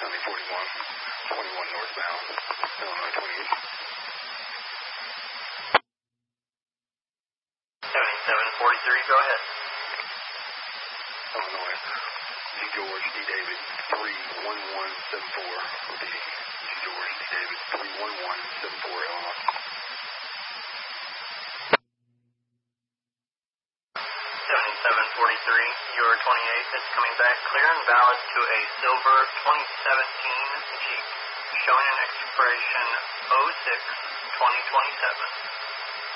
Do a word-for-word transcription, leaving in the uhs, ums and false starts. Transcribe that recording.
seventy forty-one, twenty-one northbound, Illinois twenty-eight. seventy-seven forty-three, go ahead. Illinois, G. George D. David, three one one seven four, repeating, G. George D. David, three one one seven four, Illinois. seventy-seven forty-three, your twenty-eight is coming back clear and valid to a silver twenty seventeen Jeep, showing an expiration oh six twenty twenty-seven.